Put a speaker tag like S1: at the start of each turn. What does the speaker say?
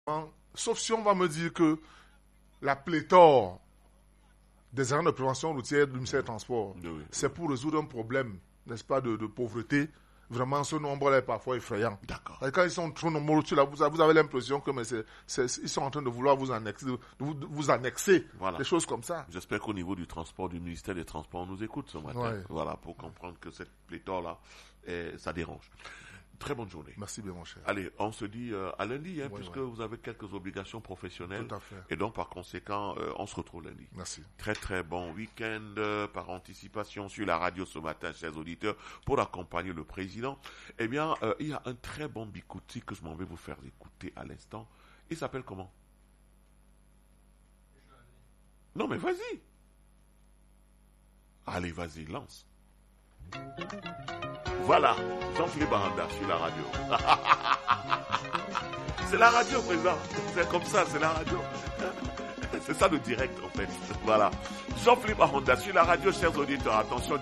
S1: Sauf si on va me dire que la pléthore des agents de prévention routière du ministère des Transports, c'est pour résoudre un problème, n'est-ce pas, de pauvreté. Vraiment, ce nombre-là est parfois effrayant.
S2: D'accord.
S1: Quand ils sont trop nombreux, là, vous avez l'impression que ils sont en train de vouloir vous annexer
S2: Voilà.
S1: des choses comme ça.
S2: J'espère qu'au niveau du transport, du ministère des Transports, on nous écoute ce matin.
S1: Ouais.
S2: Voilà, pour comprendre que cette pléthore-là, ça dérange. Très bonne journée.
S1: Merci bien, mon cher.
S2: Allez, on se dit à lundi, puisque
S1: ouais.
S2: vous avez quelques obligations professionnelles.
S1: Tout à fait.
S2: Et donc, par conséquent, on se retrouve lundi.
S1: Merci.
S2: Très, très bon week-end par anticipation sur la radio ce matin, chers auditeurs, pour accompagner le président. Eh bien, il y a un très bon bikouti que je m'en vais vous faire écouter à l'instant. Il s'appelle comment? Non, mais vas-y. Allez, vas-y, lance. Voilà, Jean-Philippe Baranda sur la radio. C'est la radio, président. C'est comme ça, c'est la radio. C'est ça le direct, en fait. Voilà. Jean-Philippe Baranda sur la radio, chers auditeurs. Attention.